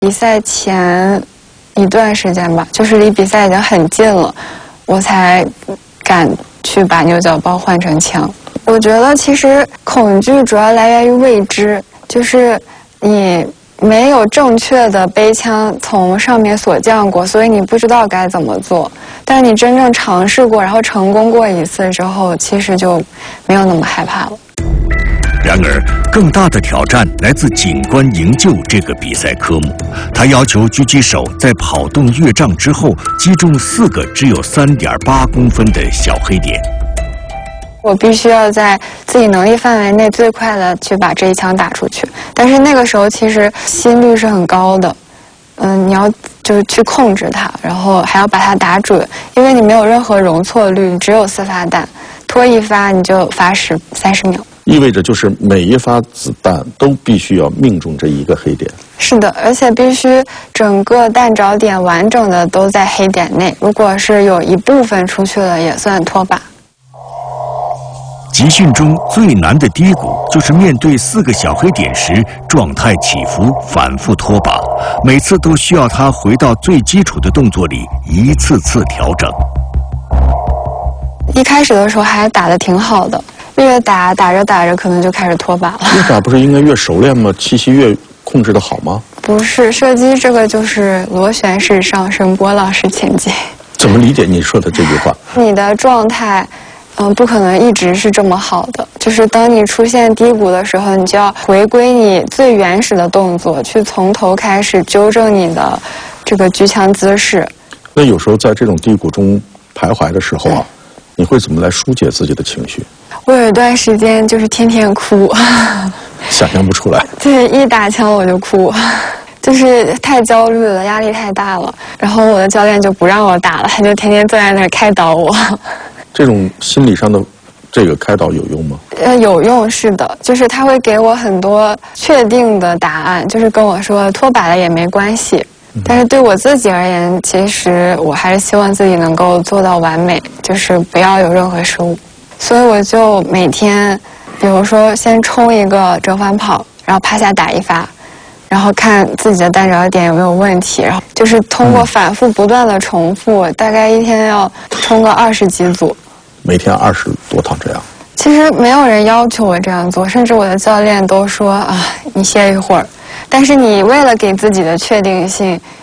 比赛前一段时间吧，就是离比赛已经很近了，我才敢去把牛角包换成枪。我觉得其实恐惧主要来源于未知，就是你没有正确的背枪从上面锁降过，所以你不知道该怎么做。但是你真正尝试过，然后成功过一次之后，其实就没有那么害怕了。 然而，更大的挑战来自警官营救这个比赛科目。他要求狙击手在跑动越障之后击中4个只有3.8公分的小黑点。 我必须要在自己能力范围内最快的去把这一枪打出去。但是那个时候其实心率是很高的，你要就是去控制它，然后还要把它打准，因为你没有任何容错率，只有4发弹，拖一发你就罚30秒。 意味着就是每一发子弹都必须要命中这一个黑点。 是的，而且必须整个弹着点完整的都在黑点内，如果是有一部分出去了也算脱靶。 集训中最难的低谷就是面对4个小黑点时状态起伏，反复脱靶，每次都需要他回到最基础的动作里一次次调整。 一开始的时候还打得挺好的，越打着可能就开始脱靶了。 越打不是应该越熟练吗？气息越控制得好吗？ 不是，射击这个就是螺旋式上升，波浪式前进。 怎么理解你说的这句话？ 你的状态不可能一直是这么好的，就是当你出现低谷的时候，你就要回归你最原始的动作，去从头开始纠正你的这个举枪姿势。 那有时候在这种低谷中徘徊的时候啊，你会怎么来疏解自己的情绪？ 我有一段时间就是天天哭， 想象不出来。 对，一打枪我就哭，就是太焦虑了，压力太大了。然后我的教练就不让我打了，他就天天坐在那儿开导我。 这种心理上的这个开导有用吗？ 有用，是的，就是他会给我很多确定的答案，就是跟我说脱靶了也没关系。但是对我自己而言，其实我还是希望自己能够做到完美，就是不要有任何失误。所以我就每天，比如说先冲一个折返跑，然后趴下打一发，然后看自己的弹着点有没有问题，然后就是通过反复不断的重复，大概一天要冲个20几组。 每天20多趟这样。 其实没有人要求我这样做，甚至我的教练都说啊，你歇一会儿。但是你为了给自己的确定性，